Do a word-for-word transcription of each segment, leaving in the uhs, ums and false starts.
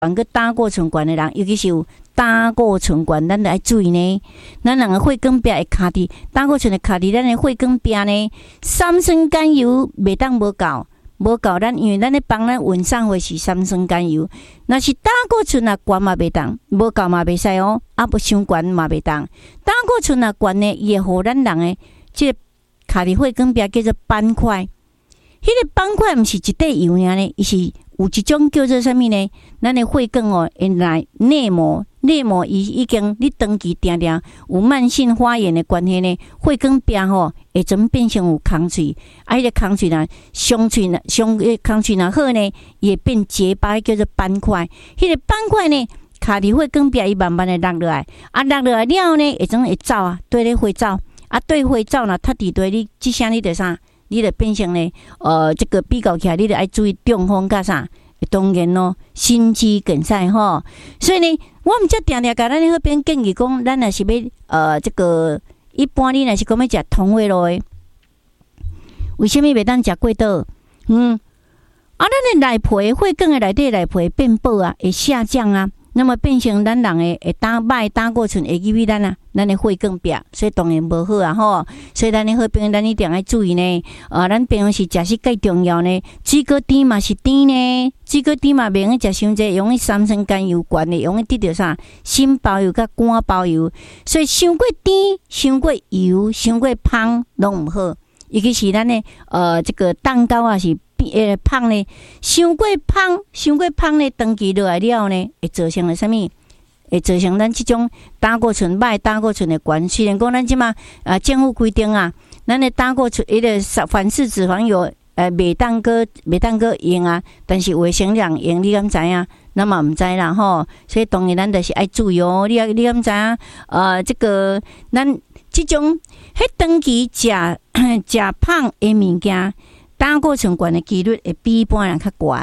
管个胆固醇高的人，尤其是有胆固醇高，咱得要注意呢。咱人的血管壁会卡伫胆固醇的卡伫咱的血管壁呢，三酸甘油袂当无够，无够咱因为咱咧帮咱运送的是三酸甘油，若是胆固醇啊高嘛袂当，无够嘛袂使哦，啊不伤高嘛袂当。胆固醇啊高呢，伊会互咱人的即个卡伫血管壁叫做斑块。迄、那个斑块毋是一块油尔呢，伊是有一种叫做啥物呢？咱的血管哦，原来内膜，内膜伊已经你长期定定有慢性发炎的关系呢，血管壁吼会怎变成有空喙，啊，迄、那个空喙呢，伤喙呢，伤诶空喙若好呢，也变结巴，叫做斑块。迄、那个斑块呢，卡伫血管壁，伊慢慢的落落来，啊，落落来了后呢，会怎会走啊？对咧会走，啊，对会走若塌伫对你，即声你着啥？你就变成呢，呃，这个比较起来，你就要注意中风甲啥？当然咯，心肌梗塞吼。所以呢，我们则定定甲咱迄边建议讲，咱若是要呃，这个一般你若是讲要食通话路的，为什么袂当食过倒？嗯，啊，咱的内皮血管的内底内皮变薄啊，会下降啊。那么变成咱人的会胆歹胆固醇会入去咱啊，咱的血管壁，所以当然无好啊吼。所以咱的好朋友，咱一定要注意呢。呃，咱平常时食是介重要呢。水果甜嘛是甜呢，水果甜嘛袂用食伤济，用于三酸甘油高的，用于得到啥？心包油甲肝包油。所以伤过甜、伤过油、伤过芳拢毋好。尤其是咱的呃这个蛋糕啊是。诶，芳呢，伤过芳，伤过芳呢，长期落来了呢，会造成了啥物？会造成咱即种胆固醇歹、胆固醇的关。虽然讲咱即马啊，政府规定啊，咱的胆固醇迄个反式脂肪油，呃，袂当个袂当个用啊，但是卫生人用，你敢知影？那么毋知啦吼。所以当然咱就是爱注意哦。你啊，你敢知影？呃，这个咱即种迄长期食食芳的物件。胆固醇高的几率会比一般人较高，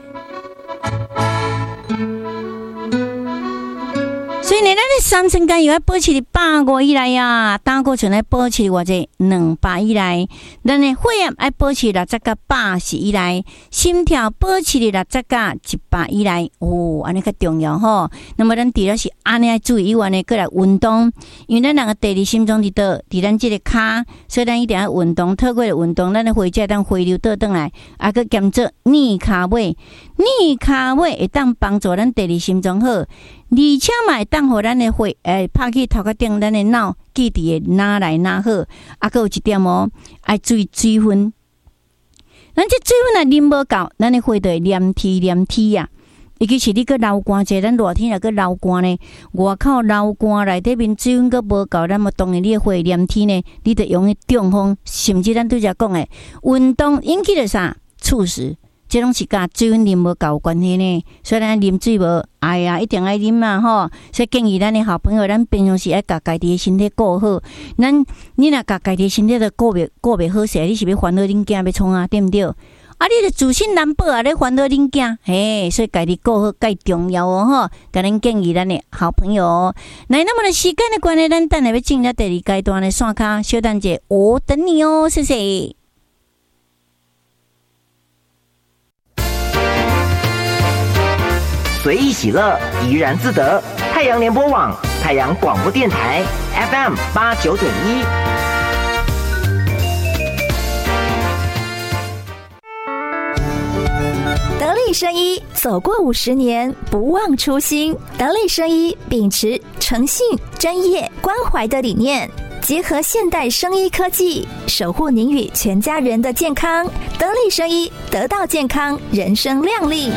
所以呢，咱的三酸甘油要保持伫百五以内啊，胆固醇要保持偌济两百以内，咱的血压要保持六十到八十以内，心跳保持伫六十到一百以内，哦，安尼较重要吼。那么咱除了是安尼要注意以外呢，过来运动，因为咱人个第二心脏伫倒，伫咱即个骹，所以咱一定要运动。透过运动，咱的血才当回流倒转来，啊，佮减做逆骹尾，逆骹尾会当帮助咱第二心脏好。而且嘛会当互咱的血诶拍去头壳顶，咱的脑记伫会哪来哪好。啊，佮有一点哦，爱注意水分。咱这水分啊啉无够，咱的血就会黏体黏体啊。尤其是你个流汗者，咱热天若个流汗呢，外口流汗内底面水分个无够，那么当然你的血黏体呢，你就容易中风，甚至咱拄则讲诶，运动引起了啥猝死。这拢是甲水分啉无够有关系呢，所以咱啉水无，哎呀，一定要啉啊吼！所以建议咱的好朋友，咱平常时要甲家己的身体顾好。咱你若甲家己身体都顾袂顾袂好势，你是要烦恼恁囝要创啊，对毋对？啊，你著自信难保啊，你烦恼恁囝，嘿，所以家己顾好介重要哦吼！甲咱建议咱的好朋友哦。来，那么的时间的关系，咱等下要进入第二阶段的线卡，小等者，我等你哦，谢谢。 随意喜乐，怡然自得。太阳联播网，太阳广播电台 F M 八九点一。 得力生医走过五十年，不忘初心。得力生医秉持诚信、专业、关怀的理念，结合现代生医科技，守护您与全家人的健康。得力生医，得到健康，人生亮丽。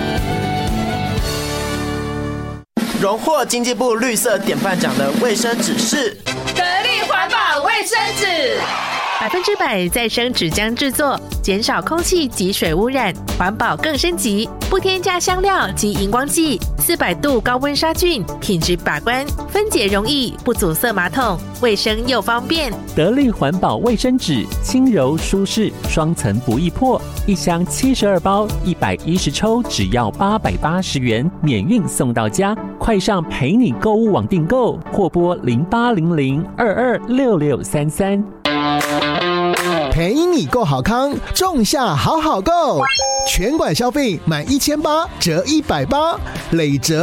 荣获经济部绿色典范奖的卫生纸是得力环保卫生纸， 百分之百再生纸浆制作，减少空气及水污染，环保更升级，不添加香料及荧光剂，四百度高温杀菌，品质把关，分解容易，不阻塞马桶，卫生又方便。 得力环保卫生纸，轻柔舒适，双层不易破，一箱七十二包，一百一十抽，只要八百八十元，免运送到家。快上陪你购物网订购，或拨零八零零二二六六三三。 陪你购好康，仲夏好好购，全馆消费满一千八折一百八，累折